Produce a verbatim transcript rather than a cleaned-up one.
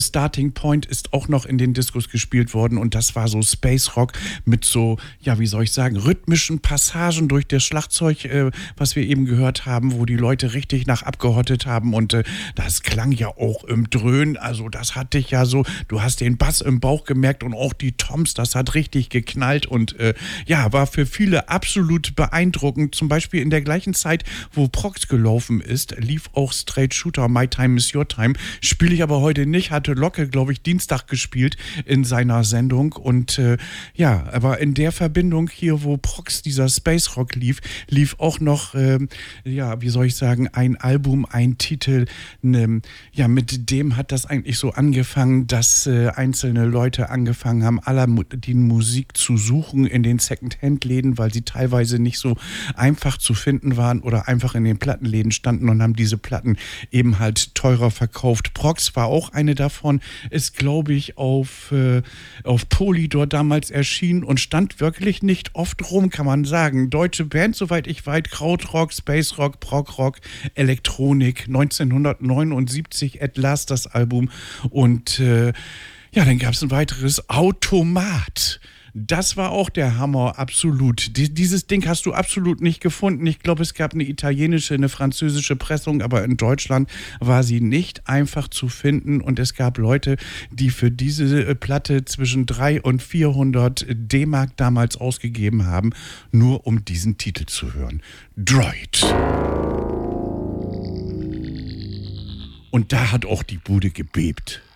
Starting Point ist auch noch in den Diskos gespielt worden und das war so Space Rock mit so, ja, wie soll ich sagen, rhythmischen Passagen durch das Schlagzeug, äh, was wir eben gehört haben, wo die Leute richtig nach abgehottet haben und äh, das klang ja auch im Dröhnen, also das hat dich ja so, du hast den Bass im Bauch gemerkt und auch die Toms, das hat richtig geknallt und äh, ja, war für viele absolut beeindruckend. Zum Beispiel in der gleichen Zeit, wo Prox gelaufen ist, lief auch Straight Shooter, My Time is Your Time, spiele ich aber heute nicht, hatte Locke, glaube ich, Dienstag gespielt in seiner Sendung und äh, ja, aber in der Verbindung hier, wo Prox dieser Space Rock lief, lief auch noch, äh, ja, wie soll ich sagen, ein Album, ein Titel, ne, ja, mit dem hat das eigentlich so angefangen, dass äh, einzelne Leute angefangen haben, aller die Musik zu suchen in den Second-Hand-Läden, weil sie teilweise nicht so einfach zu finden waren oder einfach in den Plattenläden standen und haben diese Platten eben halt teurer verkauft. Prox war auch eine davon, ist, glaube ich, auf, äh, auf Polydor damals erschienen und stand wirklich nicht oft rum, kann man sagen. Deutsche Band, soweit ich weiß, Krautrock, Space Rock, Prog Rock, Elektronik, neunzehnhundertneunundsiebzig At Last das Album und äh, ja, dann gab es ein weiteres Automat. Das war auch der Hammer, absolut. Die, dieses Ding hast du absolut nicht gefunden. Ich glaube, es gab eine italienische, eine französische Pressung, aber in Deutschland war sie nicht einfach zu finden. Und es gab Leute, die für diese Platte zwischen dreihundert und vierhundert D-Mark damals ausgegeben haben, nur um diesen Titel zu hören. Droid. Und da hat auch die Bude gebebt.